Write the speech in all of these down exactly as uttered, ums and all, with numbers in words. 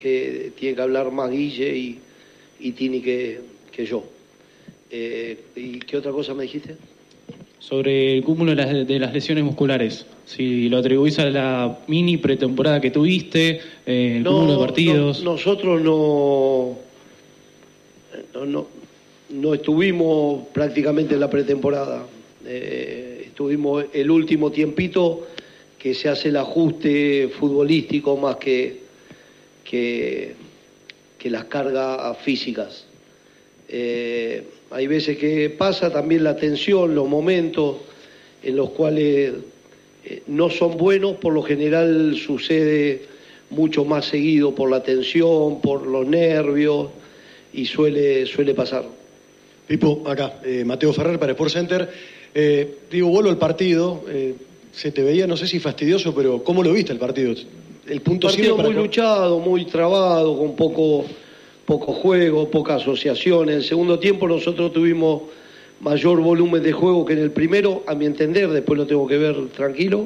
que tiene que hablar más Guille y, y Tini que, que yo. Eh, ¿Y qué otra cosa me dijiste? Sobre el cúmulo de las, de las lesiones musculares. Si lo atribuís a la mini pretemporada que tuviste, eh, el no, cúmulo de partidos. No, nosotros no, no, no, no estuvimos prácticamente en la pretemporada. Eh, estuvimos el último tiempito que se hace el ajuste futbolístico más que, que, que las cargas físicas. Eh, hay veces que pasa también la tensión, los momentos en los cuales eh, no son buenos, por lo general sucede mucho más seguido por la tensión, por los nervios, y suele, suele pasar. Pipo, acá, eh, Mateo Ferrer para Sport Center. Eh, digo, vuelvo al partido, eh, se te veía, no sé si fastidioso, pero ¿cómo lo viste el partido? El punto Un partido para muy luchado, muy trabado, con poco... poco juego, poca asociación. En el segundo tiempo nosotros tuvimos mayor volumen de juego que en el primero, a mi entender, después lo tengo que ver tranquilo,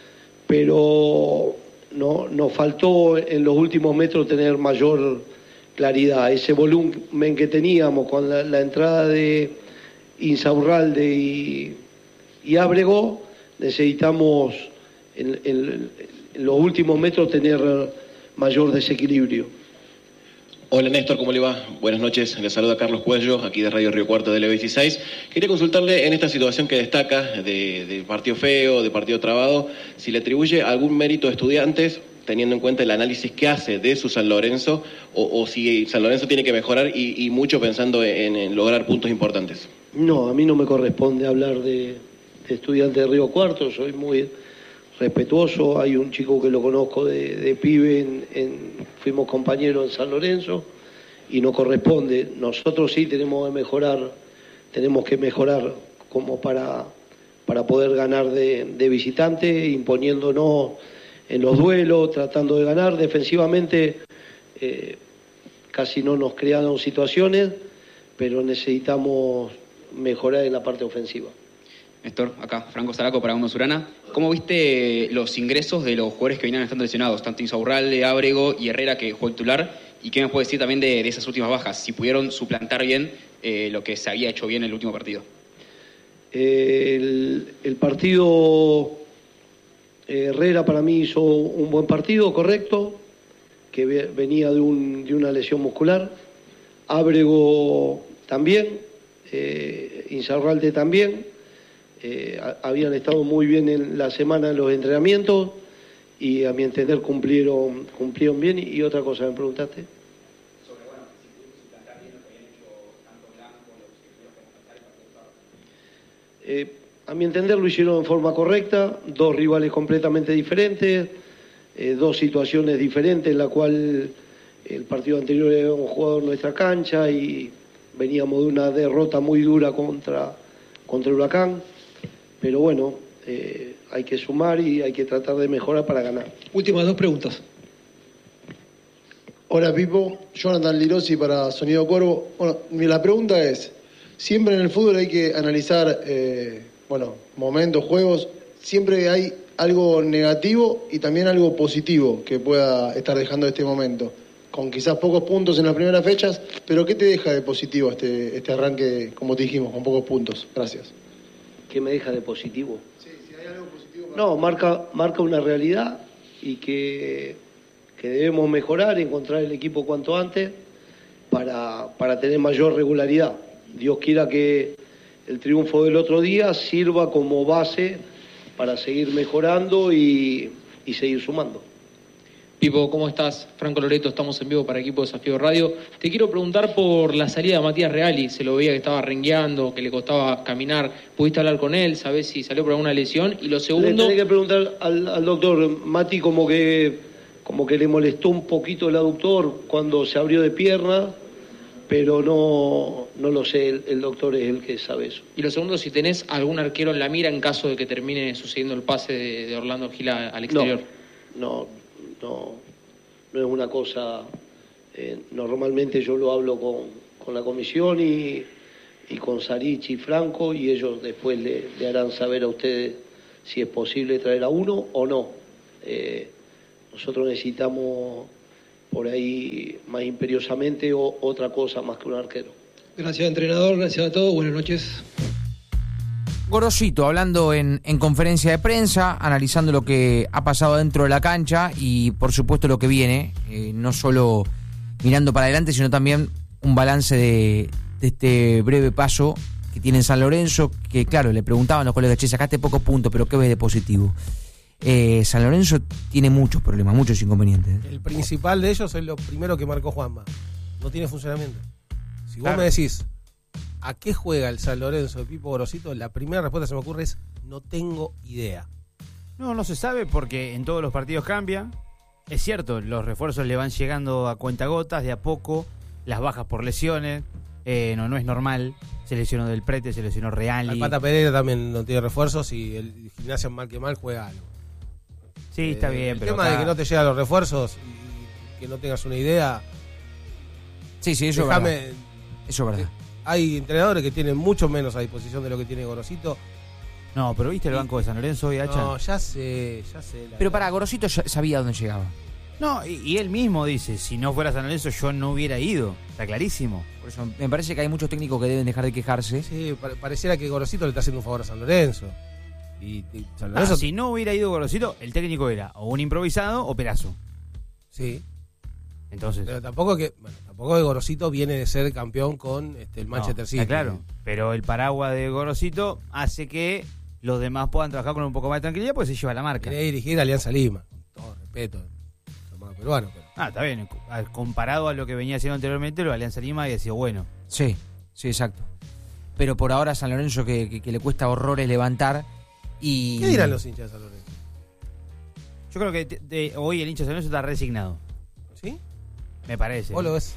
pero no, nos faltó en los últimos metros tener mayor claridad. Ese volumen que teníamos con la, la entrada de Insaurralde y, y Ábrego, necesitamos en, en, en los últimos metros tener mayor desequilibrio. Hola Néstor, ¿cómo le va? Buenas noches, le saluda Carlos Cuello, aquí de Radio Río Cuarto de L veintiséis. Quería consultarle en esta situación que destaca de, de partido feo, de partido trabado, si le atribuye algún mérito a Estudiantes, teniendo en cuenta el análisis que hace de su San Lorenzo, o, o si San Lorenzo tiene que mejorar y, y mucho pensando en, en lograr puntos importantes. No, a mí no me corresponde hablar de, de Estudiantes de Río Cuarto, soy muy respetuoso. Hay un chico que lo conozco de, de pibe, en, en, fuimos compañeros en San Lorenzo y no corresponde. Nosotros sí tenemos que mejorar, tenemos que mejorar como para, para poder ganar de, de visitante, imponiéndonos en los duelos, tratando de ganar. Defensivamente eh, casi no nos crearon situaciones, pero necesitamos mejorar en la parte ofensiva. Néstor, acá, Franco Zaraco para Uno Surana. ¿Cómo viste los ingresos de los jugadores que venían estando lesionados? Tanto Insaurralde, Ábrego y Herrera, que jugó el titular. ¿Y qué me puede decir también de, de esas últimas bajas? Si pudieron suplantar bien eh, lo que se había hecho bien en el último partido. El, el partido, Herrera para mí hizo un buen partido, correcto, que venía de, un, de una lesión muscular. Ábrego también, eh, Insaurralde también. Eh, habían estado muy bien en la semana en los entrenamientos y a mi entender cumplieron cumplieron bien. Y otra cosa me preguntaste. Sobre, bueno, si pudieron suplantar bien lo que habían hecho tanto Blanco, los que tuvieron que pasar el partido. Eh, a mi entender lo hicieron en forma correcta, dos rivales completamente diferentes, eh, dos situaciones diferentes, en la cual el partido anterior habíamos jugado en nuestra cancha y veníamos de una derrota muy dura contra, contra Huracán. Pero bueno, eh, hay que sumar y hay que tratar de mejorar para ganar. Últimas dos preguntas. Hola Pipo, Jonathan Lirosi para Sonido Cuervo. Bueno, la pregunta es, siempre en el fútbol hay que analizar, eh, bueno, momentos, juegos, siempre hay algo negativo y también algo positivo que pueda estar dejando este momento. Con quizás pocos puntos en las primeras fechas, pero ¿qué te deja de positivo este, este arranque, como te dijimos, con pocos puntos? Gracias. ¿Qué me deja de positivo? Sí, si hay algo positivo. Para... No, marca, marca una realidad y que, que debemos mejorar, encontrar el equipo cuanto antes para, para tener mayor regularidad. Dios quiera que el triunfo del otro día sirva como base para seguir mejorando y, y seguir sumando. Pipo, ¿cómo estás? Franco Loreto, estamos en vivo para Equipo Desafío Radio. Te quiero preguntar por la salida de Matías Reali. Se lo veía que estaba rengueando, que le costaba caminar. ¿Pudiste hablar con él? ¿Sabés si salió por alguna lesión? Y lo segundo... Le tenés que preguntar al, al doctor. Mati como que, como que le molestó un poquito el aductor cuando se abrió de pierna, pero no, no lo sé. El, el doctor es el que sabe eso. Y lo segundo, si tenés algún arquero en la mira en caso de que termine sucediendo el pase de, de Orlando Gil al exterior. No, no. No, no es una cosa, eh, normalmente yo lo hablo con, con la comisión y, y con Sarichi y Franco, y ellos después le, le harán saber a ustedes si es posible traer a uno o no. Eh, nosotros necesitamos por ahí más imperiosamente o otra cosa más que un arquero. Gracias, entrenador, gracias a todos, buenas noches. Gorosito hablando en, en conferencia de prensa, analizando lo que ha pasado dentro de la cancha y por supuesto lo que viene, eh, no solo mirando para adelante, sino también un balance de, de este breve paso que tiene en San Lorenzo, que claro, le preguntaban los colegas, che, sacaste pocos puntos, pero ¿qué ves de positivo? Eh, San Lorenzo tiene muchos problemas, muchos inconvenientes. El principal de ellos es lo primero que marcó Juanma, no tiene funcionamiento. Si vos Claro. me decís, ¿a qué juega el San Lorenzo de Pipo Gorosito? La primera respuesta que se me ocurre es, no tengo idea. No, no se sabe porque en todos los partidos cambia. Es cierto, los refuerzos le van llegando a cuentagotas, de a poco, las bajas por lesiones, eh, no, no es normal. Se lesionó Del Prete, se lesionó Reali. El Pata Pereira también no tiene refuerzos y el Gimnasia mal que mal juega algo. Sí, está Eh, bien, el pero tema acá- de que no te llegan los refuerzos y que no tengas una idea. Sí, sí, eso déjame- es verdad. Eso es verdad. Hay entrenadores que tienen mucho menos a disposición de lo que tiene Gorosito. No, pero ¿viste el banco de San Lorenzo hoy, Hacha? No, ya sé, ya sé. la- Pero para, Gorosito ya sabía dónde llegaba. No, y, y él mismo dice, si no fuera San Lorenzo yo no hubiera ido. Está clarísimo. Por eso me parece que hay muchos técnicos que deben dejar de quejarse. Sí, pa- pareciera que Gorosito le está haciendo un favor a San Lorenzo. Y, y San Ah, Lorenzo... si no hubiera ido Gorosito, el técnico era o un improvisado o Perazo. Sí, Entonces, pero tampoco que bueno, tampoco que Gorosito viene de ser campeón con este, el Manchester no, City. está claro. Pero el paraguas de Gorosito hace que los demás puedan trabajar con un poco más de tranquilidad porque se lleva la marca. Quiere dirigir a Alianza Lima, con todo respeto. Somos peruanos, pero... Ah, está bien. A- Comparado a lo que venía haciendo anteriormente, lo de Alianza Lima había sido bueno. Sí, sí, exacto. Pero por ahora San Lorenzo que, que, que le cuesta horrores levantar y... ¿Qué dirán los hinchas de San Lorenzo? Yo creo que te- de- hoy el hincha de San Lorenzo está resignado. ¿Sí? Me parece. ¿Vos lo ves?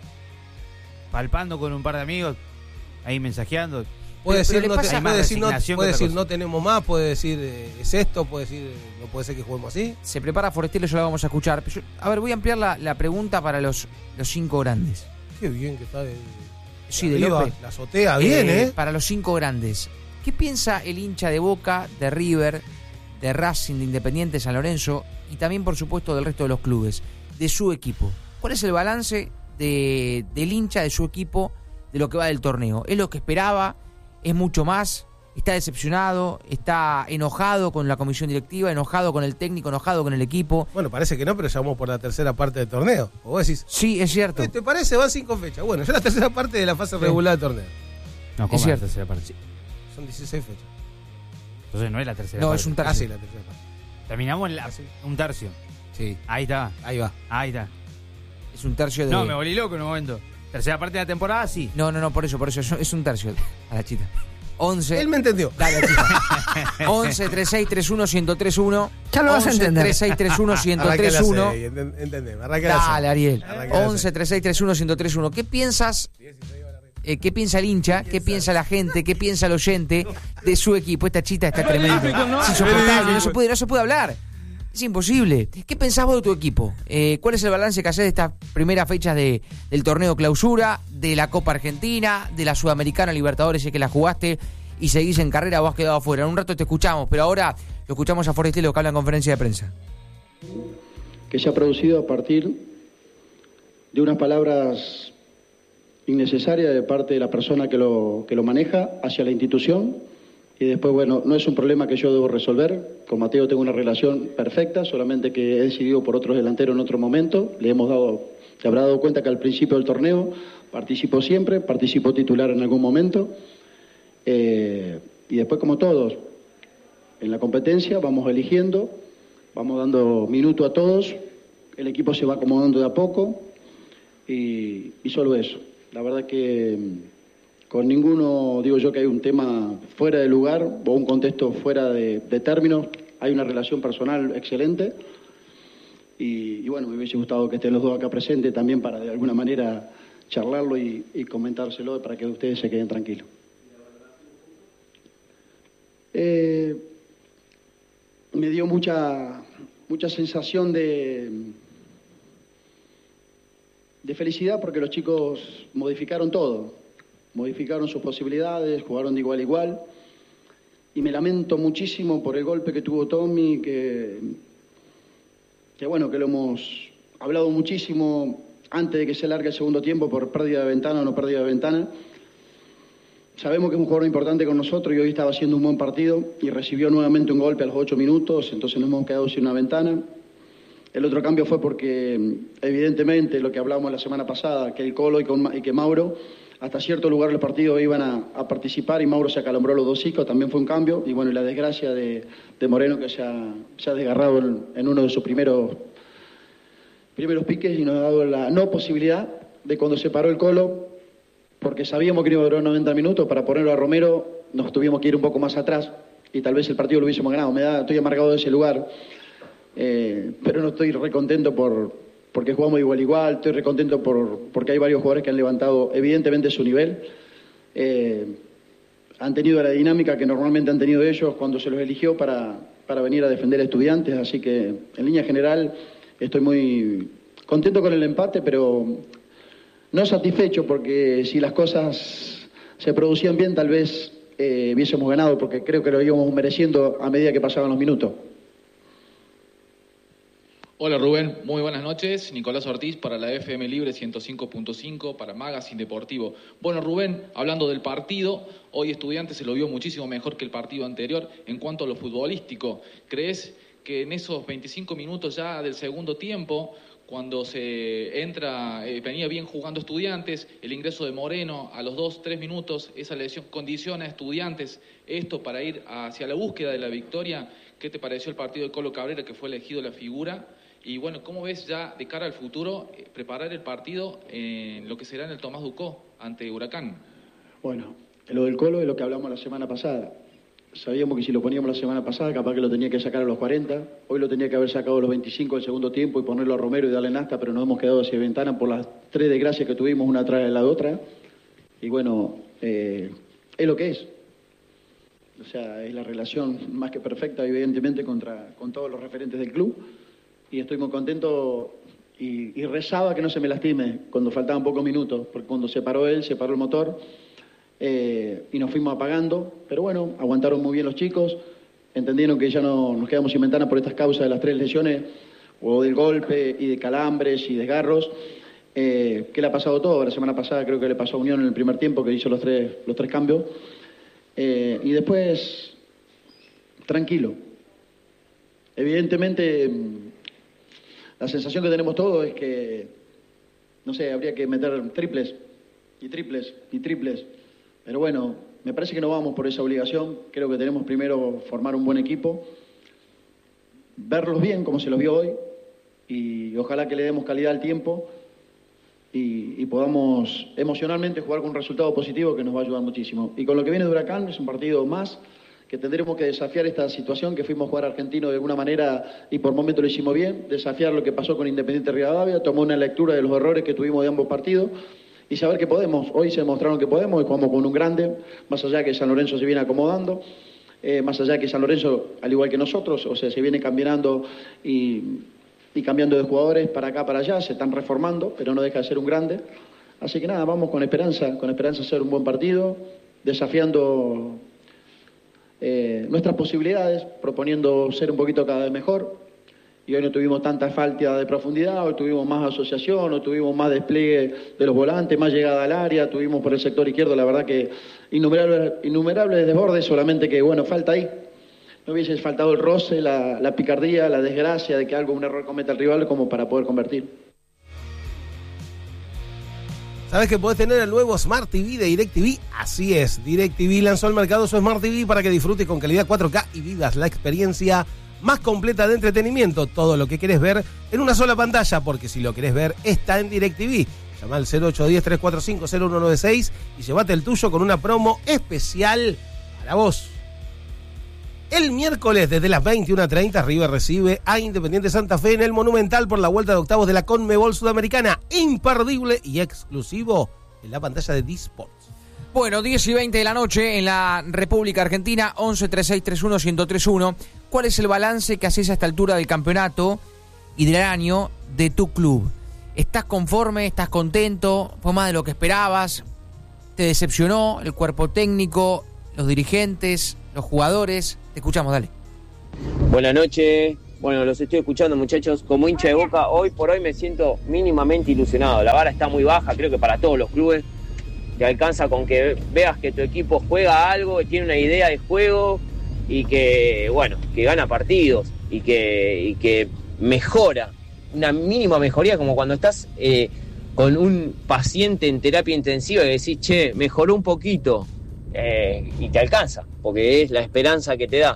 Palpando con un par de amigos, ahí mensajeando. Puede Pero- decir, pero le no, pasa- te- Hay más puede decir, no, resignación puede que otra decir cosa. no tenemos más, puede decir eh, es esto, puede decir eh, no puede ser que juguemos así. Se prepara Forestier, ya lo vamos a escuchar. Pero yo- a ver, voy a ampliar la, la pregunta para los, los cinco grandes. Qué bien que está de, Sí, de arriba, López. la azotea bien, Eh, ¿eh? Para los cinco grandes. ¿Qué piensa el hincha de Boca, de River, de Racing, de Independiente, San Lorenzo y también, por supuesto, del resto de los clubes, de su equipo? ¿Cuál es el balance de, del hincha de su equipo de lo que va del torneo? ¿Es lo que esperaba? ¿Es mucho más? ¿Está decepcionado? ¿Está enojado con la comisión directiva? ¿Enojado con el técnico? ¿Enojado con el equipo? Bueno, parece que no, pero ya vamos por la tercera parte del torneo. O vos decís, Sí, es cierto. "Eh, ¿te parece? Van cinco fechas. Bueno, ya la tercera parte de la fase Sí. regular del torneo. No, ¿cómo Es es la cierto. tercera parte? Son dieciséis fechas. Entonces no es la tercera No, parte. es un Casi tercio. la tercera parte. Terminamos en la- Casi. un tercio. Sí, Ahí está, ahí va. ahí está. Es un tercio de... No, me volví loco en un momento. Tercera parte de la temporada, sí. No, no, no, por eso, por eso. Es un- es un tercio. A la chita. once. Él me entendió. Dale, chita. once, treinta y seis, treinta y uno, ciento treinta y uno. Ya lo vas a entender. treinta y seis, treinta y uno, ciento treinta y uno. Arranca la serie, enten- entendeme, arranca la Dale, serie. Ariel. Arranca la once, serie. treinta y seis, treinta y uno, ciento treinta y uno. ¿Qué piensas? eh, ¿Qué piensa el hincha? ¿Qué piensa la gente? ¿Qué piensa el oyente de su equipo? Esta chita está tremenda. Es insoportable, no se puede, no se puede hablar. Es imposible. ¿Qué pensás vos de tu equipo? Eh, ¿Cuál es el balance que haces de estas primeras fechas de, del torneo clausura, de la Copa Argentina, de la Sudamericana Libertadores, si es que la jugaste y seguís en carrera o has quedado afuera? En un rato te escuchamos, pero ahora lo escuchamos a Forestier, lo que habla en conferencia de prensa. Que se ha producido a partir de unas palabras innecesarias de parte de la persona que lo, que lo maneja hacia la institución. Y después, bueno, no es un problema que yo debo resolver. Con Mateo tengo una relación perfecta, solamente que he decidido por otros delanteros en otro momento. Le hemos dado, te habrá dado cuenta que al principio del torneo participo siempre, participo titular en algún momento. Eh, y después, como todos, en la competencia vamos eligiendo, vamos dando minuto a todos, el equipo se va acomodando de a poco y, y solo eso. La verdad que con ninguno digo yo que hay un tema fuera de lugar o un contexto fuera de, de términos, hay una relación personal excelente y, y bueno, me hubiese gustado que estén los dos acá presentes también para de alguna manera charlarlo y, y comentárselo para que ustedes se queden tranquilos. Eh, me dio mucha, mucha sensación de, de felicidad porque los chicos modificaron todo, modificaron sus posibilidades, jugaron de igual a igual y me lamento muchísimo por el golpe que tuvo Tommy, que, que bueno, que lo hemos hablado muchísimo antes de que se largue el segundo tiempo por pérdida de ventana o no pérdida de ventana. Sabemos que es un jugador importante con nosotros y hoy estaba haciendo un buen partido y recibió nuevamente un golpe a los ocho minutos, entonces nos hemos quedado sin una ventana. El otro cambio fue porque, evidentemente, lo que hablábamos la semana pasada, que el Colo y, con, y que Mauro, hasta cierto lugar del partido iban a, a participar y Mauro se acalombró los dos hocicos, también fue un cambio. Y bueno, y la desgracia de, de Moreno, que se ha, se ha desgarrado en, en uno de sus primeros, primeros piques y nos ha dado la no posibilidad de cuando se paró el Colo, porque sabíamos que iba a durar noventa minutos, para ponerlo a Romero nos tuvimos que ir un poco más atrás y tal vez el partido lo hubiésemos ganado. Me da, estoy amargado de ese lugar. Eh, pero no estoy recontento por, porque jugamos igual igual, estoy recontento por, porque hay varios jugadores que han levantado evidentemente su nivel, eh, han tenido la dinámica que normalmente han tenido ellos cuando se los eligió para, para venir a defender a Estudiantes, así que en línea general estoy muy contento con el empate, pero no satisfecho, porque si las cosas se producían bien tal vez eh, hubiésemos ganado, porque creo que lo íbamos mereciendo a medida que pasaban los minutos. Hola Rubén, muy buenas noches. Nicolás Ortiz para la F M Libre ciento cinco punto cinco, para Magazine Deportivo. Bueno Rubén, hablando del partido, hoy Estudiantes se lo vio muchísimo mejor que el partido anterior en cuanto a lo futbolístico. ¿Crees que en esos veinticinco minutos ya del segundo tiempo, cuando se entra, eh, venía bien jugando Estudiantes, el ingreso de Moreno a los dos, tres minutos, esa lesión condiciona a Estudiantes esto para ir hacia la búsqueda de la victoria? ¿Qué te pareció el partido de Colo Cabrera, que fue elegido la figura? Y bueno, ¿cómo ves ya de cara al futuro eh, preparar el partido en lo que será en el Tomás Ducó ante Huracán? Bueno, lo del Colo es lo que hablamos la semana pasada. Sabíamos que si lo poníamos la semana pasada, capaz que lo tenía que sacar a los cuarenta. Hoy lo tenía que haber sacado a los veinticinco del segundo tiempo y ponerlo a Romero y darle Nasta, pero nos hemos quedado hacia ventana por las tres desgracias que tuvimos, una atrás de la otra. Y bueno, eh, es lo que es. O sea, es la relación más que perfecta, evidentemente, contra, con todos los referentes del club. Y estoy muy contento y, y rezaba que no se me lastime cuando faltaban pocos minutos, porque cuando se paró él, se paró el motor eh, y nos fuimos apagando. Pero bueno, aguantaron muy bien los chicos, entendieron que ya no nos quedamos sin ventana por estas causas de las tres lesiones, o del golpe y de calambres y desgarros, eh, que le ha pasado todo. La semana pasada creo que le pasó a Unión en el primer tiempo, que hizo los tres, los tres cambios. Eh, y después, tranquilo. Evidentemente, la sensación que tenemos todos es que, no sé, habría que meter triples y triples y triples. Pero bueno, me parece que no vamos por esa obligación. Creo que tenemos primero formar un buen equipo, verlos bien como se los vio hoy, y ojalá que le demos calidad al tiempo y, y podamos emocionalmente jugar con un resultado positivo que nos va a ayudar muchísimo. Y con lo que viene de Huracán, es un partido más que tendremos que desafiar esta situación, que fuimos a jugar argentino de alguna manera y por momentos lo hicimos bien, desafiar lo que pasó con Independiente Rivadavia, tomar una lectura de los errores que tuvimos de ambos partidos y saber que podemos. Hoy se demostraron que podemos y jugamos con un grande, más allá que San Lorenzo se viene acomodando, eh, más allá que San Lorenzo, al igual que nosotros, o sea, se viene cambiando y, y cambiando de jugadores para acá, para allá, se están reformando, pero no deja de ser un grande. Así que nada, vamos con esperanza, con esperanza de hacer un buen partido, desafiando Eh, nuestras posibilidades, proponiendo ser un poquito cada vez mejor. Y hoy no tuvimos tanta falta de profundidad, hoy tuvimos más asociación, hoy tuvimos más despliegue de los volantes, más llegada al área, tuvimos por el sector izquierdo, la verdad que innumerables, innumerables desbordes, solamente que bueno, falta ahí. No hubiese faltado el roce, la, la picardía, la desgracia de que algo, un error cometa el rival como para poder convertir. ¿Sabes que podés tener el nuevo Smart T V de DirecTV? Así es, DirecTV lanzó al mercado su Smart T V para que disfrutes con calidad cuatro K y vivas la experiencia más completa de entretenimiento. Todo lo que querés ver en una sola pantalla, porque si lo querés ver, está en DirecTV. Llama al cero ocho uno cero, tres cuatro cinco, cero uno nueve seis y llévate el tuyo con una promo especial para vos. El miércoles desde las veintiuna treinta River recibe a Independiente Santa Fe en el Monumental por la vuelta de octavos de la Conmebol Sudamericana. Imperdible y exclusivo en la pantalla de D-Sports. Bueno, diez y veinte de la noche en la República Argentina, once, treinta y seis, treinta y uno, ciento treinta y uno. ¿Cuál es el balance que haces a esta altura del campeonato y del año de tu club? ¿Estás conforme? ¿Estás contento? ¿Fue más de lo que esperabas? ¿Te decepcionó el cuerpo técnico, los dirigentes, los jugadores? Te escuchamos, dale. Buenas noches, Bueno, los estoy escuchando, muchachos. Como hincha de Boca, hoy por hoy me siento mínimamente ilusionado. La vara está muy baja, creo que para todos los clubes. Te alcanza con que veas que tu equipo juega algo, que tiene una idea de juego y que, bueno, que gana partidos y que, y que mejora. Una mínima mejoría, como cuando estás eh, con un paciente en terapia intensiva y decís, che, mejoró un poquito, eh, y te alcanza, porque es la esperanza que te da.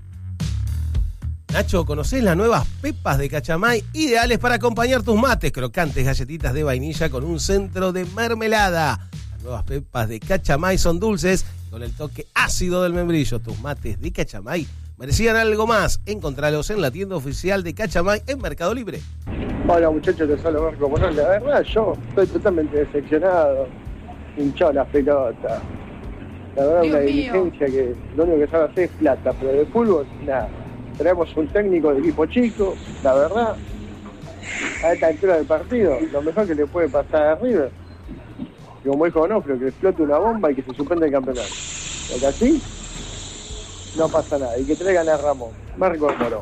Nacho, ¿conocés las nuevas pepas de Cachamay? Ideales para acompañar tus mates. Crocantes galletitas de vainilla con un centro de mermelada. Las nuevas pepas de Cachamay son dulces con el toque ácido del membrillo. Tus mates de Cachamay merecían algo más. Encontralos en la tienda oficial de Cachamay en Mercado Libre. Hola muchachos, les hablo Marco Morón. La verdad, yo estoy totalmente decepcionado. Hinchado las pelotas. La verdad, Dios una dirigencia mío. Que lo único que sabe hacer es plata, pero de fútbol, nada. Tenemos un técnico de equipo chico, la verdad, a esta altura del partido, lo mejor que le puede pasar a River, que como dijo Onofre, que explote una bomba y que se suspenda el campeonato. Porque así no pasa nada, y que traigan a Ramón, Marco Morón.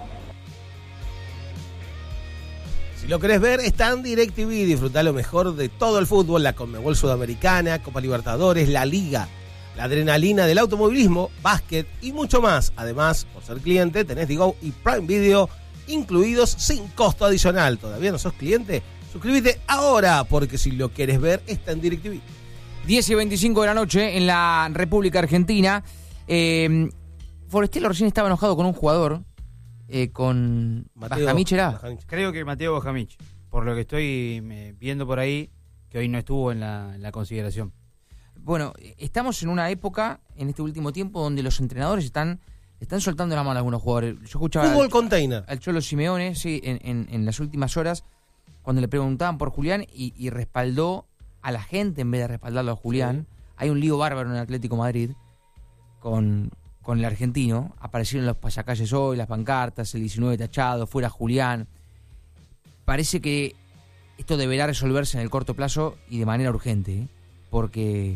Si lo querés ver, está en DirecTV. Disfrutá lo mejor de todo el fútbol, la Conmebol Sudamericana, Copa Libertadores, la Liga, la adrenalina del automovilismo, básquet y mucho más. Además, por ser cliente, tenés Digo y Prime Video incluidos sin costo adicional. ¿Todavía no sos cliente? Suscríbete ahora, porque si lo querés ver, está en DirecTV. diez y veinticinco de la noche en la República Argentina. Eh, Forestiero recién estaba enojado con un jugador, eh, con Bajamich, ¿era? Bajamich. Creo que Mateo Bajamich, por lo que estoy eh, viendo por ahí, que hoy no estuvo en la, en la consideración. Bueno, estamos en una época, en este último tiempo, donde los entrenadores están están soltando la mano a algunos jugadores. Yo escuchaba Fútbol al, container. al Cholo Simeone, sí, en, en, en las últimas horas, cuando le preguntaban por Julián y, y respaldó a la gente en vez de respaldarlo a Julián. Sí. Hay un lío bárbaro en el Atlético Madrid con, con el argentino. Aparecieron los pasacalles hoy, las pancartas, el diecinueve tachado, fuera Julián. Parece que esto deberá resolverse en el corto plazo y de manera urgente, ¿eh? Porque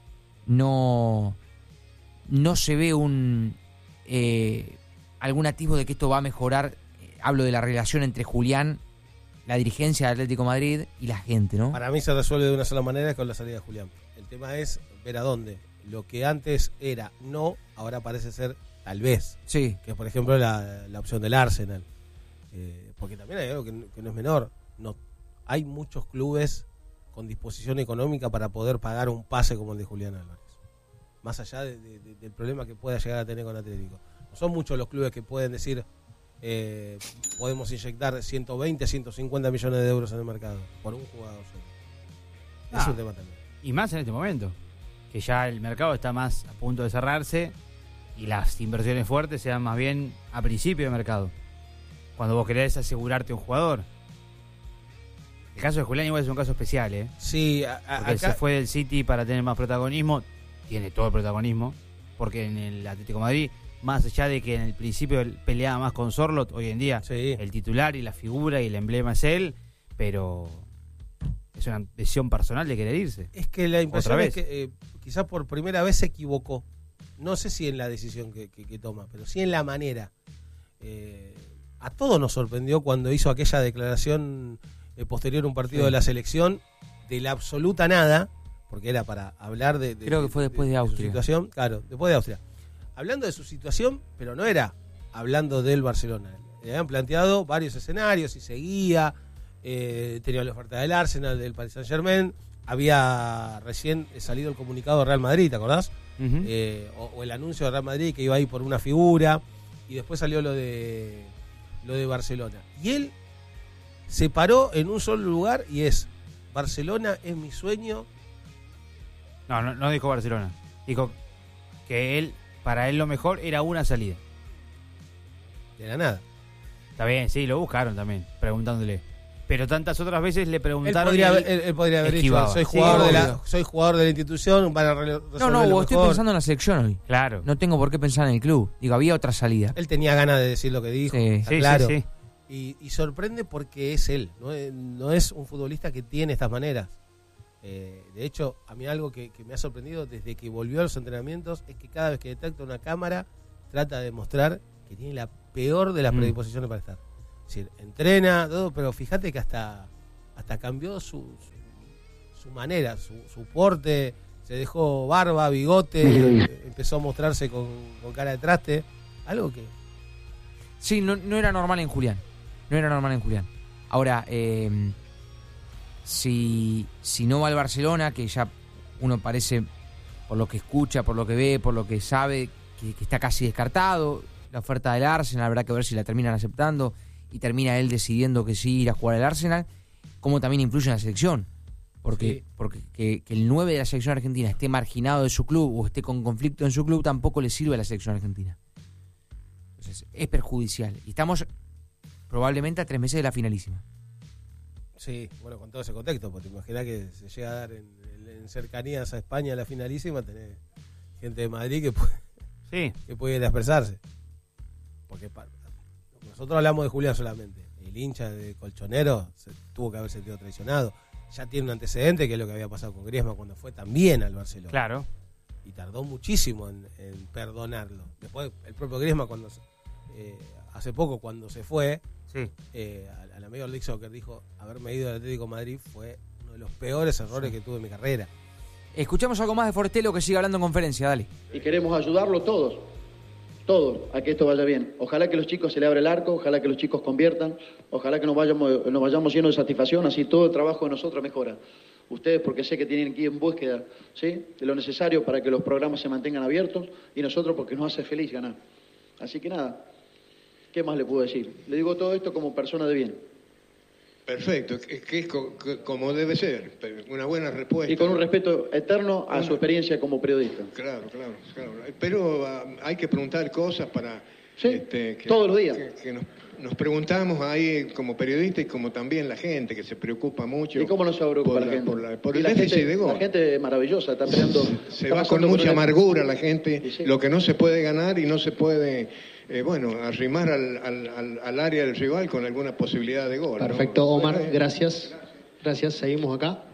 no, no se ve un eh, algún atisbo de que esto va a mejorar. Eh, hablo de la relación entre Julián, la dirigencia del Atlético de Madrid y la gente, ¿no? Para mí se resuelve de una sola manera, con la salida de Julián. El tema es ver a dónde. Lo que antes era no, ahora parece ser tal vez. Sí. Que es, por ejemplo, la, la opción del Arsenal. Eh, porque también hay algo que, que no es menor. No, hay muchos clubes con disposición económica para poder pagar un pase como el de Julián Álvarez. Más allá de, de, de, del problema que pueda llegar a tener con Atlético. No son muchos los clubes que pueden decir, eh, podemos inyectar ciento veinte, ciento cincuenta millones de euros en el mercado por un jugador solo. Ah, es un tema también. Y más en este momento, que ya el mercado está más a punto de cerrarse y las inversiones fuertes se dan más bien a principio de mercado. Cuando vos querés asegurarte un jugador. El caso de Julián igual es un caso especial, ¿eh? Sí, a, a, porque acá... se fue del City para tener más protagonismo. Tiene todo el protagonismo. Porque en el Atlético de Madrid, más allá de que en el principio peleaba más con Sorloth, hoy en día sí. El titular y la figura y el emblema es él, pero es una decisión personal de querer irse. Es que la impresión es que eh, quizás por primera vez se equivocó. No sé si en la decisión que, que, que toma, pero sí en la manera. Eh, a todos nos sorprendió cuando hizo aquella declaración eh, posterior a un partido sí. de la selección, de la absoluta nada, porque era para hablar de... de Creo que fue después de, de, de Austria. Su situación, claro, después de Austria. Hablando de su situación, pero no era hablando del Barcelona. Le habían planteado varios escenarios y seguía, eh, tenía la oferta del Arsenal, del Paris Saint-Germain, había recién salido el comunicado de Real Madrid, ¿te acordás? Uh-huh. eh, o, o el anuncio de Real Madrid que iba a ir por una figura, y después salió lo de lo de Barcelona. Y él se paró en un solo lugar y es, Barcelona es mi sueño. No, no, no dijo Barcelona. Dijo que él, para él lo mejor era una salida. De la nada. Está bien, sí, lo buscaron también, preguntándole. Pero tantas otras veces le preguntaron. Él podría, haber, él, él podría haber dicho, soy jugador, sí, de la, soy jugador de la institución, van a resolver. No, no, vos estoy pensando en la selección hoy. Claro. No tengo por qué pensar en el club. Digo, había otra salida. Él tenía ganas de decir lo que dijo. Sí, sí, claro. Sí, sí. Y, y sorprende porque es él, no es, no es un futbolista que tiene estas maneras. Eh, de hecho, a mí algo que, que me ha sorprendido desde que volvió a los entrenamientos es que cada vez que detecta una cámara trata de demostrar que tiene la peor de las Mm. predisposiciones para estar. Es decir, entrena, todo, pero fíjate que hasta, hasta cambió su, su, su manera, su, su porte, se dejó barba, bigote, eh, empezó a mostrarse con, con cara de traste, algo que... Sí, no, no era normal en Julián. No era normal en Julián. Ahora, eh, si, si no va al Barcelona, que ya uno parece, por lo que escucha, por lo que ve, por lo que sabe, que, que está casi descartado, la oferta del Arsenal, habrá que ver si la terminan aceptando y termina él decidiendo que sí ir a jugar al Arsenal, como también influye en la selección. Porque, sí. porque que, que el nueve de la selección argentina esté marginado de su club o esté con conflicto en su club tampoco le sirve a la selección argentina. Entonces, es perjudicial. Y estamos probablemente a tres meses de la finalísima. Sí, bueno, con todo ese contexto, porque te imaginas que se llega a dar en, en cercanías a España la finalísima, tenés gente de Madrid que puede, sí. que puede ir a expresarse. Porque pa, nosotros hablamos de Julián solamente. El hincha de Colchonero se tuvo que haber sentido traicionado. Ya tiene un antecedente que es lo que había pasado con Griezmann cuando fue también al Barcelona. Claro. Y tardó muchísimo en, en perdonarlo. Después el propio Griezmann cuando eh, hace poco cuando se fue sí. eh, a, a la Major League Soccer dijo haberme ido al Atlético de Madrid fue uno de los peores errores sí. que tuve en mi carrera. Escuchamos algo más de Forestelo que sigue hablando en conferencia, dale. Y queremos ayudarlo todos, todos, a que esto vaya bien. Ojalá que los chicos se le abra el arco, ojalá que los chicos conviertan, ojalá que nos vayamos, nos vayamos llenos de satisfacción, así todo el trabajo de nosotros mejora. Ustedes, porque sé que tienen que ir en búsqueda, ¿sí?, de lo necesario para que los programas se mantengan abiertos, y nosotros porque nos hace feliz ganar. Así que nada, ¿qué más le puedo decir? Le digo todo esto como persona de bien. Perfecto, que, que es co, que, como debe ser, una buena respuesta. Y con un respeto eterno a una... su experiencia como periodista. Claro, claro, claro. Pero uh, hay que preguntar cosas para... Sí, este, que, todos los días. Que, que nos, nos preguntamos ahí como periodistas y como también la gente que se preocupa mucho. ¿Y cómo no se preocupa por la, la gente? Por, la, por el la déficit gente, de gol. La gente es maravillosa, está peleando. Se está va con mucha el... amargura la gente, sí. lo que no se puede ganar y no se puede... Eh, bueno, arrimar al, al, al, al área del rival con alguna posibilidad de gol. Perfecto, ¿no? Omar, Bueno, gracias. Gracias, seguimos acá.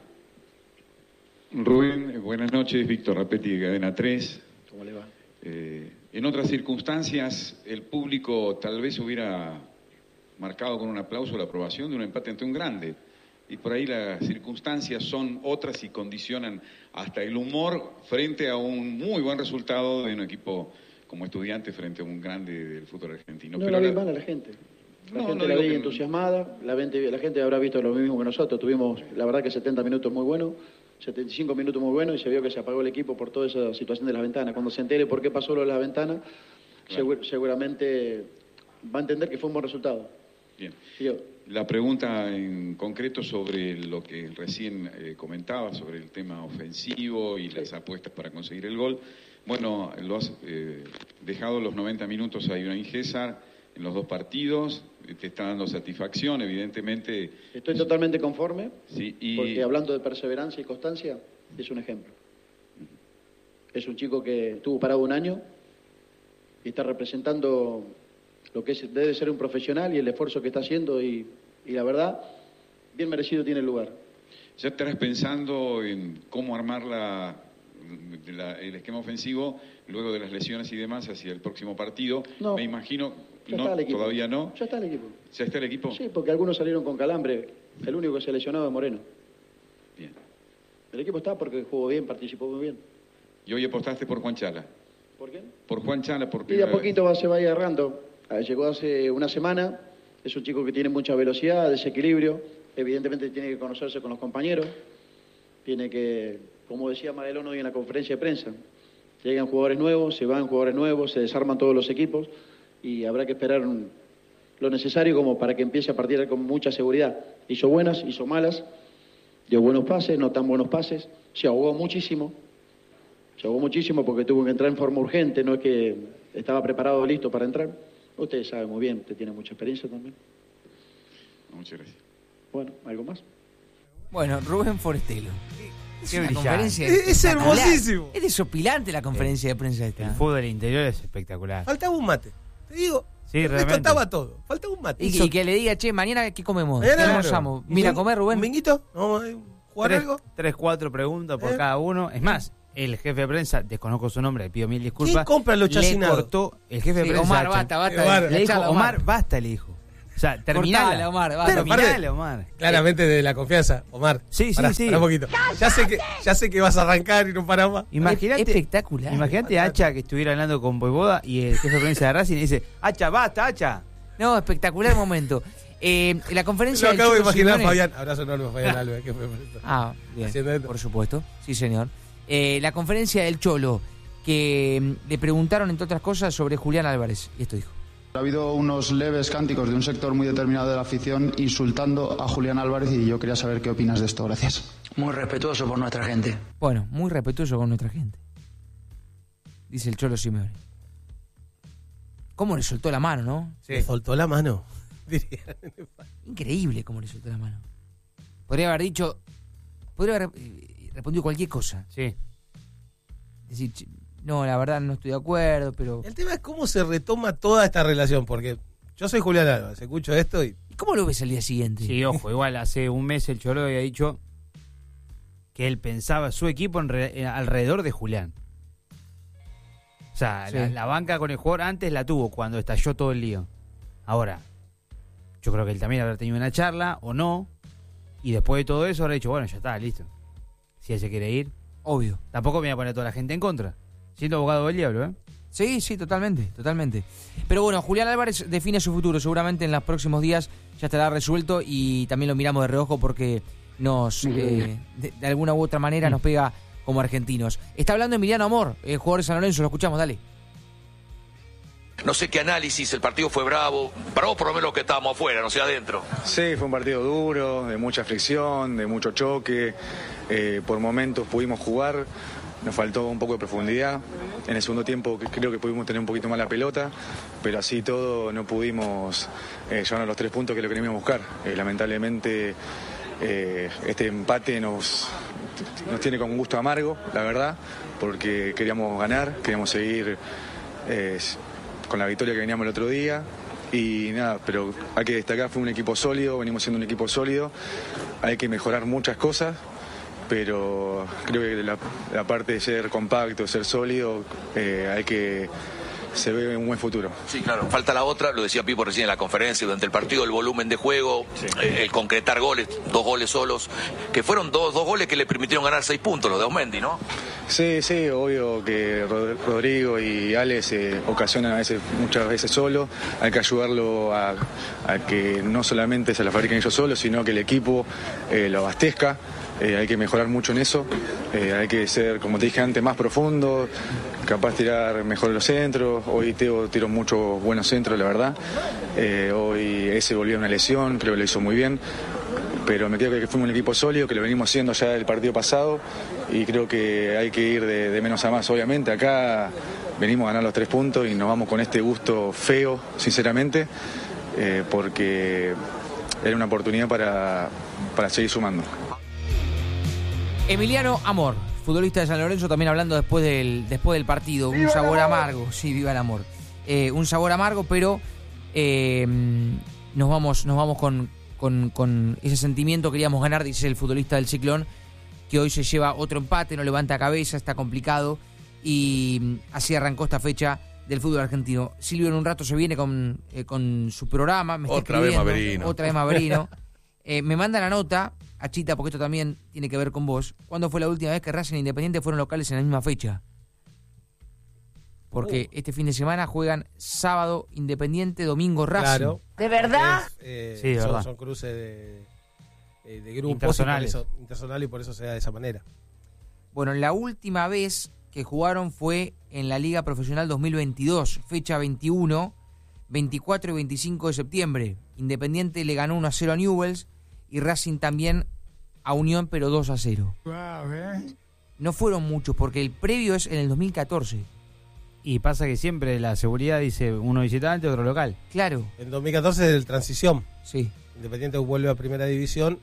Rubén, buenas noches, Víctor Rapetti de Cadena tres. ¿Cómo le va? Eh, en otras circunstancias, el público tal vez hubiera marcado con un aplauso la aprobación de un empate ante un grande. Y por ahí las circunstancias son otras y condicionan hasta el humor frente a un muy buen resultado de un equipo como Estudiantes frente a un grande del fútbol argentino. No Pero la vi la... mal a la gente. La No, gente no la digo vi que- entusiasmada, la gente, la gente habrá visto lo mismo que nosotros. Tuvimos, la verdad, que setenta minutos muy buenos, setenta y cinco minutos muy buenos, y se vio que se apagó el equipo por toda esa situación de las ventanas. Cuando se entere por qué pasó lo de las ventanas, Claro. segur- seguramente va a entender que fue un buen resultado. Bien. Y yo, La pregunta en concreto sobre lo que recién eh, comentaba, sobre el tema ofensivo y las apuestas para conseguir el gol. Bueno, lo has eh, dejado los noventa minutos a Ibrahim César en los dos partidos, eh, te está dando satisfacción, evidentemente. estoy totalmente conforme, Sí, y porque hablando de perseverancia y constancia, es un ejemplo. Es un chico que estuvo parado un año y está representando lo que es, debe ser un profesional y el esfuerzo que está haciendo, y, y la verdad, bien merecido tiene el lugar. ya estarás pensando en cómo armar la, la- el esquema ofensivo luego de las lesiones y demás hacia el próximo partido. No. Me imagino, Ya no, está el equipo. todavía no. Ya está el equipo. ¿Ya está el equipo? Sí, porque algunos salieron con calambre. El único que se lesionó es Moreno. Bien. El equipo está porque jugó bien, participó muy bien. Y hoy apostaste por Juan Chala. ¿Por qué? Por Juan Chala, porque... Y de a poquito va, se va a ir agarrando. Ah, Llegó hace una semana, es un chico que tiene mucha velocidad, desequilibrio, evidentemente tiene que conocerse con los compañeros, tiene que, como decía Madelón hoy en la conferencia de prensa, llegan jugadores nuevos, se van jugadores nuevos, se desarman todos los equipos y habrá que esperar un- lo necesario como para que empiece a partir con mucha seguridad. Hizo buenas, hizo malas, dio buenos pases, no tan buenos pases, se ahogó muchísimo, se ahogó muchísimo porque tuvo que entrar en forma urgente, no es que estaba preparado, listo para entrar. Usted sabe muy bien, usted tiene mucha experiencia también. Muchas gracias. Bueno, ¿algo más? Bueno, Rubén Forestelo. Es Qué una brillante. conferencia Es- es espectacular. hermosísimo. Es desopilante la conferencia de prensa esta. El fútbol interior es espectacular. Faltaba un mate. Te digo, Sí, esto realmente. estaba todo. Faltaba un mate. Y, y que le diga, che, mañana qué comemos, Mañana, ¿qué almorzamos? claro. Mira, ¿Un- comer, Rubén. ¿Un minguito? ¿Vamos a jugar tres, algo? tres, cuatro preguntas por ¿Eh? cada uno. Es más, el jefe de prensa, desconozco su nombre, le pido mil disculpas. ¿Quién compra los le chacinados? cortó el jefe de Sí, prensa. Omar, basta, basta. Omar, de- Le dijo, echala, Omar, basta, le dijo. O sea, terminala. Cortala, Omar, basta. Terminala, Omar. Claramente de la confianza, Omar. Sí, sí, pará, sí. pará un poquito. Ya sé que, ya sé que vas a arrancar y no parás más. Imagínate, Espectacular. imagínate a Hacha que estuviera hablando con Boivoda y el jefe de prensa de Racing y dice, Hacha, basta, Hacha. No, espectacular momento. Eh, la conferencia Lo del acabo de Cholo imaginar, Simeone- Fabián. Abrazo enorme, Fabián Alves. Que fue Ah, bien, haciendo esto. por supuesto. Sí, señor. Eh, la conferencia del Cholo, que mm, le preguntaron, entre otras cosas, sobre Julián Álvarez. Y esto dijo. Ha habido unos leves cánticos de un sector muy determinado de la afición insultando a Julián Álvarez y yo quería saber qué opinas de esto. Gracias. Muy respetuoso por nuestra gente. Bueno, muy respetuoso con nuestra gente. Dice el Cholo Simeone. ¿Cómo le soltó la mano, no? Le soltó la mano. Diría. Increíble cómo le soltó la mano. Podría haber dicho... Podría haber eh, respondido cualquier cosa. Sí. Decir, "Ch- no, la verdad no estoy de acuerdo, pero... El tema es cómo se retoma toda esta relación, porque yo soy Julián Álvarez, escucho esto y... ¿Y cómo lo ves al día siguiente? Sí, ojo, igual hace un mes el Cholo había dicho que él pensaba su equipo en re- en- alrededor de Julián. O sea, Sí. la, la banca con el jugador antes la tuvo cuando estalló todo el lío. Ahora, yo creo que él también habrá tenido una charla o no. Y después de todo eso habrá dicho, bueno, ya está, listo. Si él se quiere ir, Obvio. tampoco me voy a poner a toda la gente en contra. Siendo abogado del diablo, ¿eh? Sí, sí, totalmente, totalmente. Pero bueno, Julián Álvarez define su futuro. Seguramente en los próximos días ya estará resuelto y también lo miramos de reojo porque nos, eh, de, de alguna u otra manera, nos pega como argentinos. Está hablando Emiliano Amor, el jugador de San Lorenzo. Lo escuchamos, dale. No sé qué análisis, el partido fue bravo. Para vos por lo menos que estábamos afuera, no sé adentro. Sí, fue un partido duro, de mucha fricción, de mucho choque. Eh, por momentos pudimos jugar, nos faltó un poco de profundidad. En el segundo tiempo creo que pudimos tener un poquito más la pelota, pero así todo no pudimos eh, llevarnos los tres puntos que lo queríamos buscar. Eh, lamentablemente eh, este empate nos, nos tiene con un gusto amargo, la verdad, porque queríamos ganar, queríamos seguir... Eh, con la victoria que veníamos el otro día y nada, pero hay que destacar, fue un equipo sólido, venimos siendo un equipo sólido, hay que mejorar muchas cosas, pero creo que la, la parte de ser compacto, ser sólido, eh, hay que se ve un buen futuro. Sí, claro. Falta la otra, lo decía Pipo recién en la conferencia, durante el partido, el volumen de juego, sí. eh, el concretar goles, dos goles solos, que fueron dos, dos goles que le permitieron ganar seis puntos, los de Aumendi, ¿no? Sí, sí, obvio que Rodrigo y Alex eh, ocasionan a veces, muchas veces solo, hay que ayudarlo a, a que no solamente se la fabriquen ellos solos, sino que el equipo eh, lo abastezca. Eh, hay que mejorar mucho en eso, eh, hay que ser, como te dije antes, más profundo, capaz de tirar mejor los centros. Hoy Teo tiró muchos buenos centros, la verdad. Eh, hoy ese volvió a una lesión, creo que lo hizo muy bien, pero me creo que fuimos un equipo sólido, que lo venimos haciendo ya el partido pasado y creo que hay que ir de, de menos a más. Obviamente acá venimos a ganar los tres puntos y nos vamos con este gusto feo, sinceramente, eh, porque era una oportunidad para, para seguir sumando. Emiliano Amor, futbolista de San Lorenzo, también hablando después del, después del partido. Un sabor amargo, sí, viva el amor. Eh, un sabor amargo, pero eh, nos vamos, nos vamos con, con, con ese sentimiento. Queríamos ganar, dice el futbolista del Ciclón, que hoy se lleva otro empate, no levanta cabeza, está complicado. Y así arrancó esta fecha del fútbol argentino. Silvio en un rato se viene con, eh, con su programa. Me está Otra vez Maverino. Otra vez Maverino. eh, me manda la nota... Achita, porque esto también tiene que ver con vos. ¿Cuándo fue la última vez que Racing e Independiente fueron locales en la misma fecha? Porque uh. este fin de semana juegan sábado Independiente, domingo Racing. Claro. ¿De verdad? Es, eh, sí, de son, verdad. son cruces de, de grupos Intersonales. y por eso, intersonal y por eso se da de esa manera. Bueno, la última vez que jugaron fue en la Liga Profesional dos mil veintidós, fecha veintiuno, veinticuatro y veinticinco de septiembre. Independiente le ganó uno a cero a Newell's y Racing también a Unión, pero dos a cero. Wow, ¿eh? No fueron muchos, porque el previo es en el dos mil catorce. Y pasa que siempre la seguridad dice uno visitante, otro local. Claro. En dos mil catorce es el transición. Sí. Independiente vuelve a primera división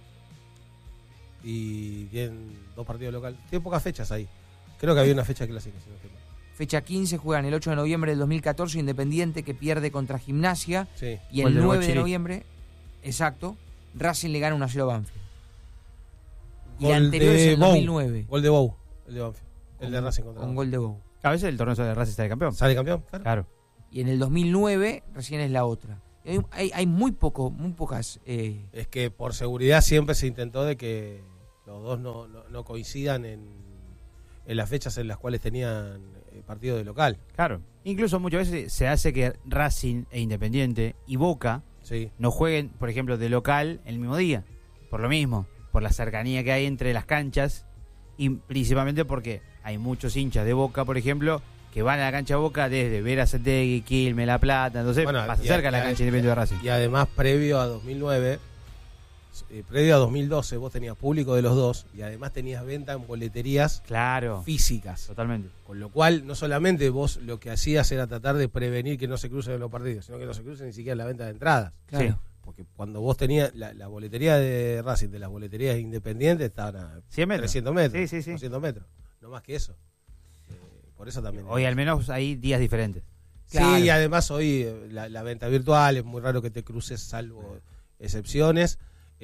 y tienen dos partidos locales. Tiene pocas fechas ahí. Creo que había una fecha clásica. Si no sé. Fecha quince, juegan el ocho de noviembre del dos mil catorce, Independiente que pierde contra Gimnasia. Sí. Y el nueve de noviembre, exacto, Racing le gana uno a cero a Banfield. Y Gol la anterior de es el Bou. dos mil nueve. Gol de Bou, el de Banfield. El de Racing contra con Boca. gol de Boca. A veces el torneo de Racing sale campeón. ¿Sale campeón? Claro. Claro. Y en el dos mil nueve recién es la otra. Hay, hay, hay muy poco, muy pocas. Eh... Es que por seguridad siempre se intentó de que los dos no, no, no coincidan en, en las fechas en las cuales tenían eh, partido de local. Claro. Incluso muchas veces se hace que Racing e Independiente y Boca sí. no jueguen, por ejemplo, de local el mismo día. Por lo mismo, por la cercanía que hay entre las canchas y principalmente porque hay muchos hinchas de Boca, por ejemplo, que van a la cancha de Boca desde Verazategui, Quilmes, La Plata, entonces Bueno, pasa y cerca a- la y a- cancha Independiente de Racing. Y además, previo a dos mil nueve, eh, previo a dos mil doce, vos tenías público de los dos y además tenías venta en boleterías claro, físicas. Totalmente. Con lo cual, no solamente vos lo que hacías era tratar de prevenir que no se crucen los partidos, sino que no se crucen ni siquiera la venta de entradas. Claro. Sí. Porque cuando vos tenías la, la boletería de Racing, de las boleterías independientes, estaban a cien metros. trescientos metros, Sí, sí, sí. doscientos metros, no más que eso. Eh, por eso también. Hoy al menos hay días diferentes. Sí, Claro. y además hoy eh, la, la venta virtual es muy raro que te cruces, salvo excepciones.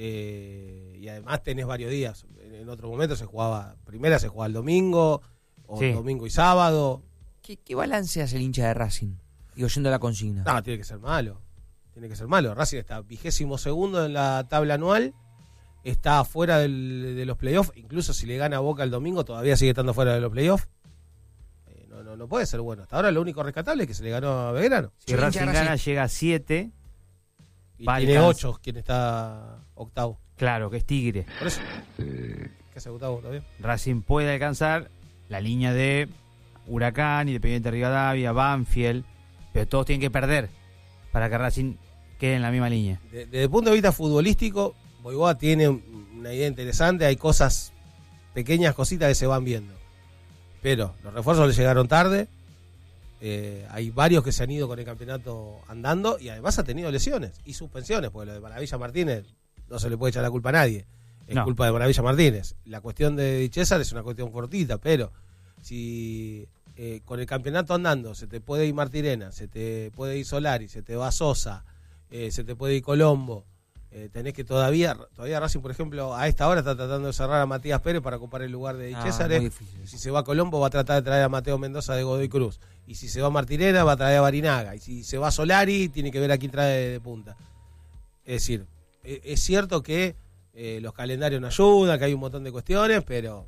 Eh, y además tenés varios días. En, en otro momento se jugaba, primera se jugaba el domingo, o Sí. domingo y sábado. ¿Qué, ¿Qué balance hace el hincha de Racing? Digo, yendo a la consigna. No, tiene que ser malo. Tiene que ser malo. Racing está vigésimo segundo en la tabla anual. Está afuera del- de los playoffs. Incluso si le gana a Boca el domingo, todavía sigue estando fuera de los playoffs. Eh, no, no, no puede ser bueno. Hasta ahora lo único rescatable es que se le ganó a Belgrano. Si Racing gana, llega a siete. Y va tiene alcanza- ocho quien está octavo. Claro, que es Tigre. Por eso. ¿Qué hace octavo todavía? Racing puede alcanzar la línea de Huracán, Independiente Rivadavia, Banfield, pero todos tienen que perder para que Racing quede en la misma línea. De- desde el punto de vista futbolístico, Boivoa tiene una idea interesante. Hay cosas, pequeñas cositas que se van viendo. Pero los refuerzos le llegaron tarde. Eh, hay varios que se han ido con el campeonato andando y además ha tenido lesiones y suspensiones, porque lo de Maravilla Martínez no se le puede echar la culpa a nadie. Es No. culpa de Maravilla Martínez. La cuestión de Di César es una cuestión cortita, pero si eh, con el campeonato andando se te puede ir Martirena, se te puede ir Solari, se te va Sosa, eh, se te puede ir Colombo, eh, tenés que todavía, todavía Racing, por ejemplo, a esta hora está tratando de cerrar a Matías Pérez para ocupar el lugar de Di Ah, César. muy eh. difícil. Si se va Colombo va a tratar de traer a Mateo Mendoza de Godoy Cruz. Y si se va Martirena va a traer a Barinaga. Y si se va Solari tiene que ver a quién trae de, de punta. Es decir, e- es cierto que eh, los calendarios no ayudan, que hay un montón de cuestiones, pero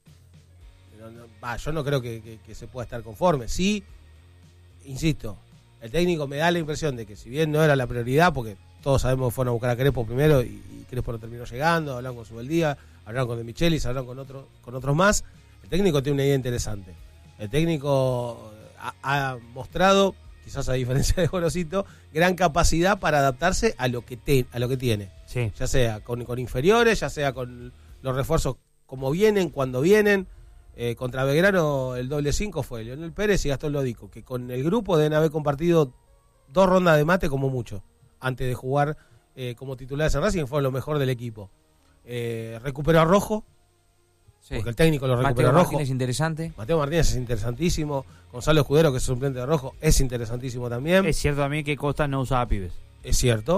no, no, va, yo no creo que, que- que se pueda estar conforme. Sí, insisto, el técnico me da la impresión de que si bien no era la prioridad, porque todos sabemos que fueron a buscar a Crespo primero y, y Crespo no terminó llegando, hablaron con Subeldía, hablaron con De Michelis, hablaron con, otro, con otros más, el técnico tiene una idea interesante. El técnico ha, ha mostrado, quizás a diferencia de Gorosito, gran capacidad para adaptarse a lo que, te, a lo que tiene. Sí. Ya sea con, con inferiores, ya sea con los refuerzos como vienen, cuando vienen. Eh, contra Belgrano el doble cinco fue Leonel Pérez y Gastón Lodico, que con el grupo deben haber compartido dos rondas de mate como mucho, antes de jugar eh, como titulares en Racing, fue lo mejor del equipo. Eh, recuperó a Rojo, Sí. porque el técnico lo recuperó Mateo a Rojo. Martínez interesante. Mateo Martínez es interesantísimo. Gonzalo Escudero, que es suplente de Rojo, es interesantísimo también. Es cierto también que Costa no usaba pibes. Es cierto.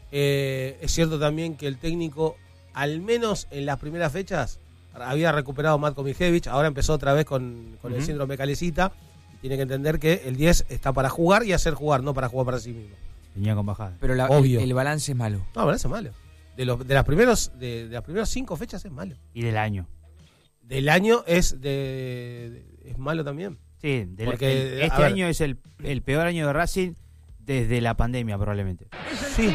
Eh, es cierto también que el técnico, al menos en las primeras fechas, había recuperado a Matko Mijevich. Ahora empezó otra vez con, con el Ujú. síndrome Calecita. Y tiene que entender que el diez está para jugar y hacer jugar, no para jugar para sí mismo. Venía con bajada. Pero la- Obvio. El, el balance es malo. No, me parece malo. De, los, de, las primeros, de, de las primeras cinco fechas es malo. Y del año. Del año es de, de- es malo también. Sí, del- Porque, el- este a ver, año es el, el peor año de Racing desde la pandemia probablemente. Sí.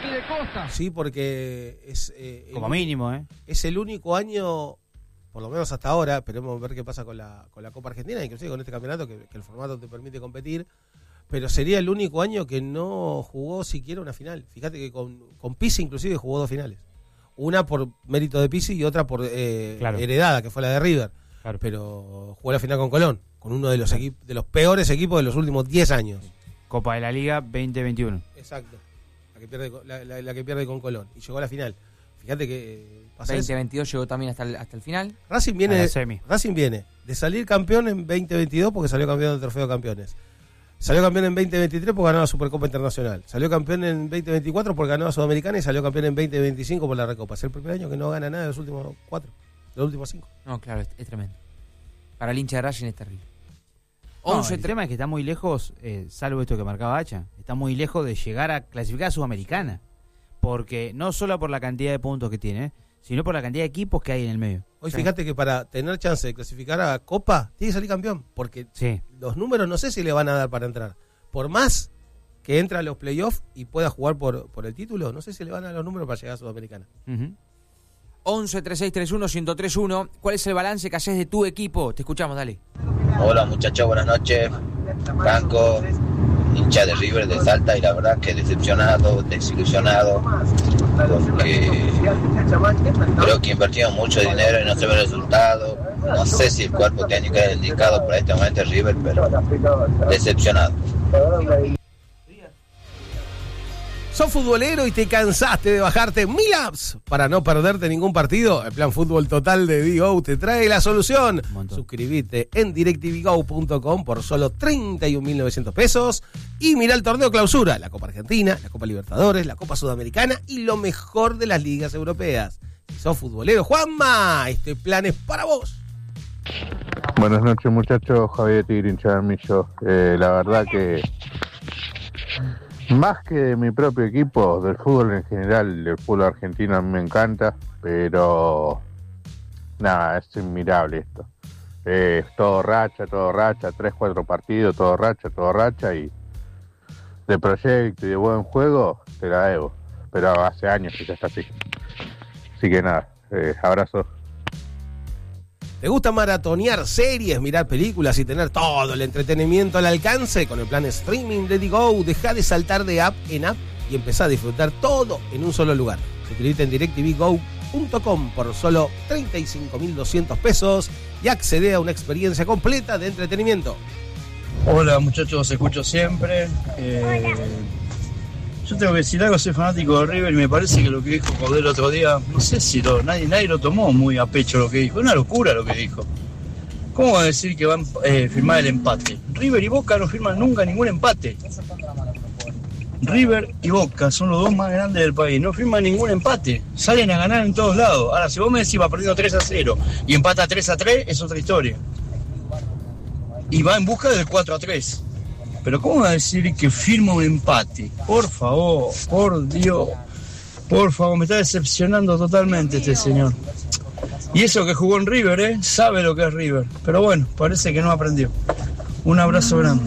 Sí, porque es... eh, el- Como mínimo, ¿eh? Es el único año, por lo menos hasta ahora, esperemos ver qué pasa con la, con la Copa Argentina, inclusive con este campeonato, que, que el formato te permite competir, pero sería el único año que no jugó siquiera una final. Fíjate que con, con Pizzi inclusive jugó dos finales. Una por mérito de Pizzi y otra por eh, Claro. heredada, que fue la de River. Claro. Pero jugó la final con Colón, con uno de los, equip- de los peores equipos de los últimos diez años. Copa de la Liga veinte veintiuno. Exacto. La que pierde, con- la, la- la que pierde con Colón. Y llegó a la final. Fíjate que eh, pasa eso. veinte veintidós llegó también hasta el, hasta el final. Racing A viene, la de, semi. Racing viene de salir campeón en veinte veintidós porque salió campeón del Trofeo de Campeones. Salió campeón en veinte veintitrés porque ganó la Supercopa Internacional. Salió campeón en veinte veinticuatro porque ganó la Sudamericana y salió campeón en veinte veinticinco por la Recopa. Es el primer año que no gana nada de los últimos cuatro, de los últimos cinco. No, claro, es, es tremendo. Para el hincha de Racing es terrible. No, once, el tema es que está muy lejos, eh, salvo esto que marcaba Hacha, está muy lejos de llegar a clasificar a Sudamericana. Porque no solo por la cantidad de puntos que tiene, sino por la cantidad de equipos que hay en el medio. Hoy fíjate que para tener chance de clasificar a Copa, tiene que salir campeón. Porque sí. los números no sé si le van a dar para entrar. Por más que entre a los playoffs y pueda jugar por, por el título, no sé si le van a dar los números para llegar a Sudamericana. Uh-huh. once, treinta y seis treinta y uno, ciento tres uno. ¿Cuál es el balance que haces de tu equipo? Te escuchamos, dale. Hola muchachos, buenas noches. Franco, hincha de River de Salta, y la verdad que decepcionado, desilusionado, porque creo que invertimos mucho dinero y no se ve el resultado. No sé si el cuerpo técnico es el indicado para este momento de River, pero decepcionado. ¿Sos futbolero y te cansaste de bajarte mil apps para no perderte ningún partido? El plan Fútbol Total de D-Go te trae la solución. Suscríbete en directv go punto com por solo treinta y un mil novecientos pesos y mira el torneo clausura, la Copa Argentina, la Copa Libertadores, la Copa Sudamericana y lo mejor de las ligas europeas. Si sos futbolero, Juanma, este plan es para vos. Buenas noches muchachos, Javier Tigrincha del Millo. Eh, la verdad que más que de mi propio equipo, del fútbol en general, el fútbol argentino a mí me encanta, pero nada, es inmirable esto. Eh, todo racha, todo racha, tres, cuatro partidos, todo racha, todo racha, y de proyecto y de buen juego te la debo, pero hace años que ya está así. Así que nada, eh, abrazo. ¿Te gusta maratonear series, mirar películas y tener todo el entretenimiento al alcance? Con el plan streaming de D-Go, deja de saltar de app en app y empezá a disfrutar todo en un solo lugar. Suscríbete en directv go punto com por solo treinta y cinco mil doscientos pesos y accede a una experiencia completa de entretenimiento. Hola muchachos, os escucho siempre. Eh, yo tengo que decir algo, soy fanático de River y me parece que lo que dijo Cordero el otro día, no sé si lo, nadie, nadie lo tomó muy a pecho lo que dijo, una locura lo que dijo. ¿Cómo va a decir que van a eh, firmar el empate? River y Boca no firman nunca ningún empate. River y Boca son los dos más grandes del país, no firman ningún empate, salen a ganar en todos lados. Ahora, si vos me decís va perdiendo tres a cero y empata tres a tres, es otra historia. Y va en busca del cuatro a tres. Pero ¿cómo va a decir que firma un empate? Por favor, por Dios, por favor, me está decepcionando totalmente este señor. Y eso que jugó en River, ¿eh? Sabe lo que es River. Pero bueno, parece que no aprendió. Un abrazo grande.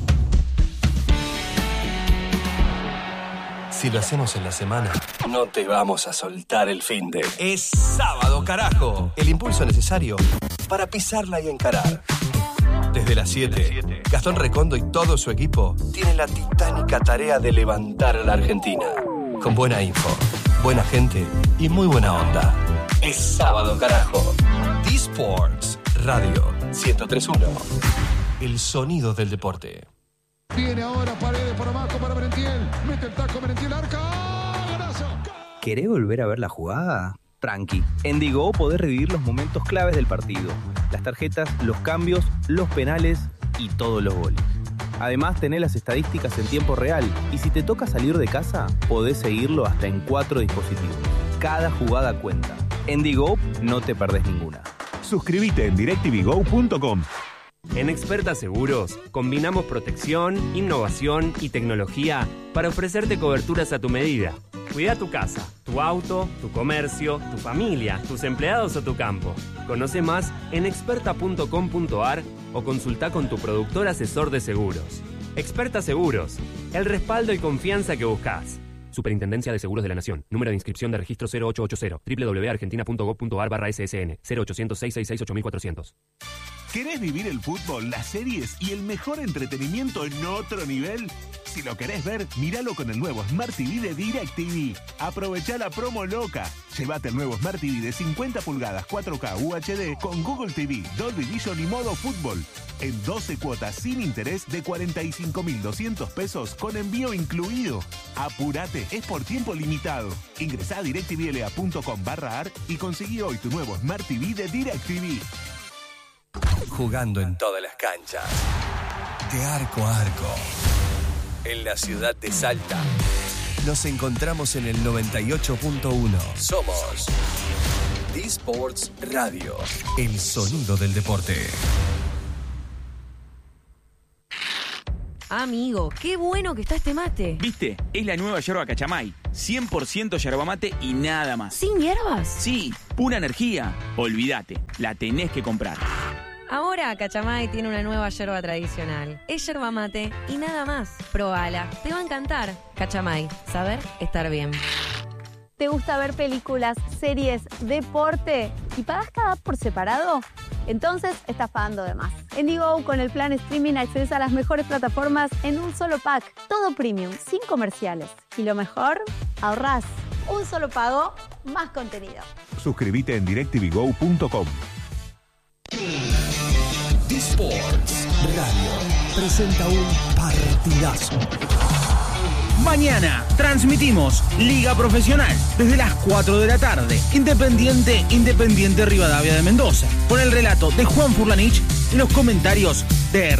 Si lo hacemos en la semana, no te vamos a soltar el finde. Es sábado, carajo. El impulso necesario para pisarla y encarar. Desde las siete, Gastón Recondo y todo su equipo tienen la titánica tarea de levantar a la Argentina. Con buena info, buena gente y muy buena onda. Es sábado, carajo. D-Sports Radio ciento tres punto uno. El sonido del deporte. Viene ahora Paredes para Marco, para Merentiel. Mete el taco, Merentiel, arca. ¡Golazo! ¿Querés volver a ver la jugada? Tranqui. En D-Go podés revivir los momentos claves del partido. Las tarjetas, los cambios, los penales y todos los goles. Además, tenés las estadísticas en tiempo real. Y si te toca salir de casa, podés seguirlo hasta en cuatro dispositivos. Cada jugada cuenta. En D-Go no te perdés ninguna. Suscríbete en directv go punto com. En Experta Seguros, combinamos protección, innovación y tecnología para ofrecerte coberturas a tu medida. Cuida tu casa, tu auto, tu comercio, tu familia, tus empleados o tu campo. Conoce más en experta punto com punto a r o consulta con tu productor asesor de seguros. Experta Seguros, el respaldo y confianza que buscas. Superintendencia de Seguros de la Nación. Número de inscripción de registro cero ocho ocho cero. doble u doble u doble u punto argentina punto gob punto a r barra S S N. cero ochocientos, seiscientos sesenta y seis, ocho mil cuatrocientos. ¿Querés vivir el fútbol, las series y el mejor entretenimiento en otro nivel? Si lo querés ver, míralo con el nuevo Smart T V de DirecTV. Aprovechá la promo loca. Llévate el nuevo Smart T V de cincuenta pulgadas cuatro K U H D con Google T V, Dolby Vision y modo fútbol. En doce cuotas sin interés de cuarenta y cinco mil doscientos pesos con envío incluido. Apúrate, es por tiempo limitado. Ingresá a directvla punto com barra ar y conseguí hoy tu nuevo Smart T V de DirecTV. Jugando en todas las canchas, de arco a arco, en la ciudad de Salta. Nos encontramos en el noventa y ocho punto uno. Somos D-Sports Radio. El sonido del deporte. Amigo, qué bueno que está este mate. ¿Viste? Es la nueva yerba Cachamay. cien por ciento yerba mate y nada más. ¿Sin hierbas? Sí, pura energía. Olvídate, la tenés que comprar. Ahora Cachamay tiene una nueva yerba tradicional. Es yerba mate y nada más. Probala, te va a encantar. Cachamay, saber estar bien. ¿Te gusta ver películas, series, deporte y pagas cada app por separado? Entonces estás pagando de más. En Digo, con el plan streaming accedes a las mejores plataformas en un solo pack. Todo premium, sin comerciales. Y lo mejor, ahorrás. Un solo pago, más contenido. Suscríbete en directv go punto com. D-Sports Radio presenta un partidazo. Mañana transmitimos Liga Profesional desde las cuatro de la tarde. Independiente, Independiente Rivadavia de Mendoza. Con el relato de Juan Furlanich y los comentarios de